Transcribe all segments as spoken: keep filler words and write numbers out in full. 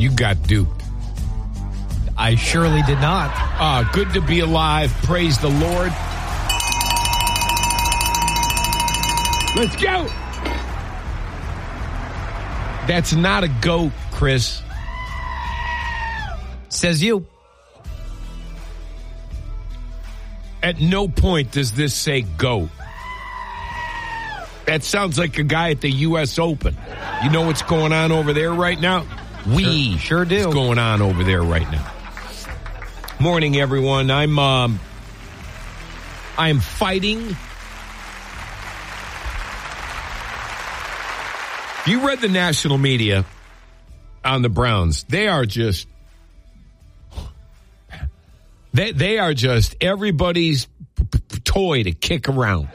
You got duped. I surely did not. Uh, good to be alive. Praise the Lord. Let's go. That's not a goat, Chris. Says you. At no point does this say goat. That sounds like a guy at the U S Open. You know what's going on over there right now? We sure, sure do. What's going on over there right now? Morning, everyone. I'm um, I'm fighting. You read the national media on the Browns. They are just they they are just everybody's p- p- toy to kick around.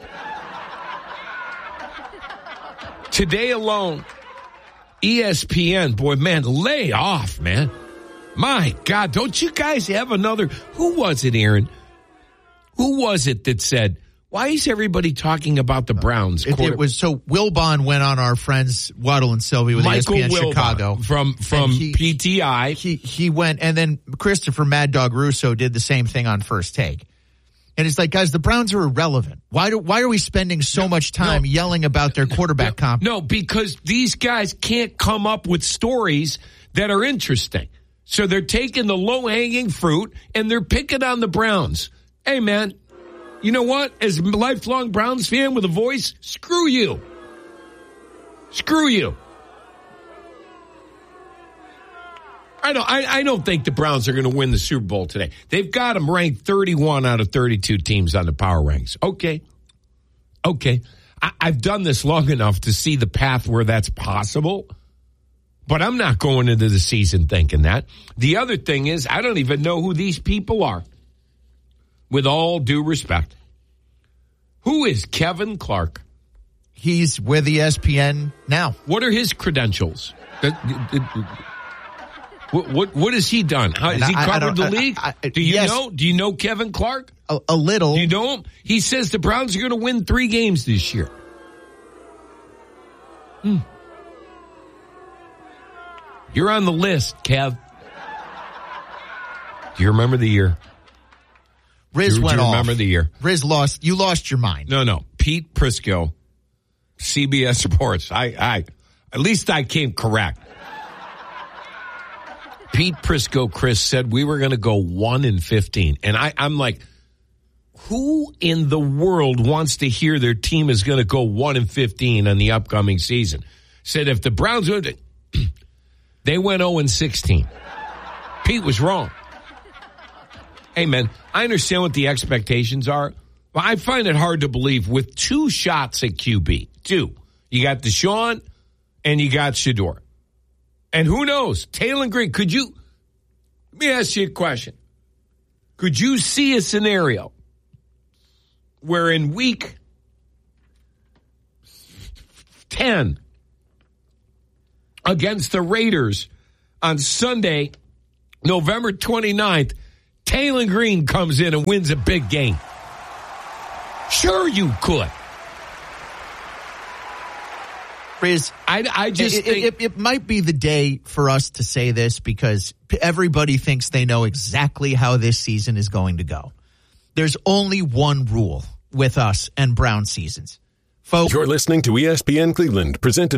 Today alone, E S P N, boy, man, lay off, man. My God, don't you guys have another? Who was it, Aaron? Who was it that said, why is everybody talking about the Browns? It, it was so Wilbon went on our friends Waddle and Sylvie with Michael E S P N Wilbon Chicago from from he, P T I. He he went, and then Christopher Mad Dog Russo did the same thing on First Take. And it's like, guys, the Browns are irrelevant. Why do why are we spending so no, much time no, yelling about their quarterback no, comp? No, because these guys can't come up with stories that are interesting. So they're taking the low-hanging fruit and they're picking on the Browns. Hey, man, you know what? As a lifelong Browns fan with a voice, screw you. Screw you. I don't, I, I don't think the Browns are going to win the Super Bowl today. They've got them ranked thirty-one out of thirty-two teams on the power ranks. Okay. Okay. I, I've done this long enough to see the path where that's possible, but I'm not going into the season thinking that. The other thing is, I don't even know who these people are, with all due respect. Who is Kevin Clark? He's with E S P N now. What are his credentials? What, what what has he done? How, has he covered the league? I, I, Do you yes, know? Do you know Kevin Clark? A, a little. Do you know him? He says the Browns are going to win three games this year. Hmm. You're on the list, Kev. Do you remember the year? Riz do, went do you off. Remember the year? Riz lost. You lost your mind. No, no. Pete Prisco, C B S Sports. I, I, at least I came correct. Pete Prisco, Chris, said we were going to go one and fifteen. And I, I'm like, who in the world wants to hear their team is going to go one and fifteen in the upcoming season? Said if the Browns would, they went oh and sixteen. Pete was wrong. Hey, man, I understand what the expectations are. But I find it hard to believe with two shots at Q B. Two. You got Deshaun and you got Shedeur. And who knows? Taylor Green, could you, let me ask you a question. Could you see a scenario where in week ten against the Raiders on Sunday, November twenty-ninth, Taylor Green comes in and wins a big game? Sure you could. Riz, I, I just it, think... It, it, it might be the day for us to say this because everybody thinks they know exactly how this season is going to go. There's only one rule with us and Brown seasons. Folks, you're listening to E S P N Cleveland, presented